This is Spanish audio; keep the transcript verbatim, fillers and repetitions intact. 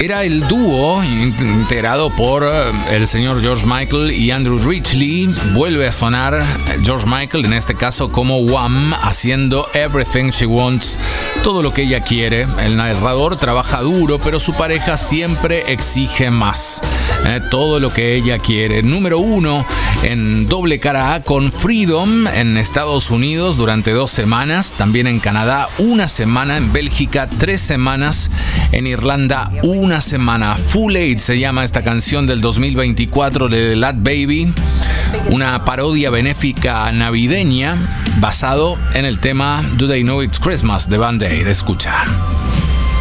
era el dúo integrado por el señor George Michael y Andrew Ridgeley. Vuelve a sonar George Michael, en este caso como Wham, haciendo Everything She Wants, todo lo que ella quiere. El narrador trabaja duro, pero su pareja siempre exige más, eh, todo lo que ella quiere. Número uno en doble cara A con Freedom en Estados Unidos durante dos semanas, también en Canadá una semana, en Bélgica tres semanas, en Irlanda una semana. Full Aid se llama esta canción del dos mil veinticuatro de The Lad Baby, una parodia benéfica navideña basado en el tema Do They Know It's Christmas de Band Aid. Escucha.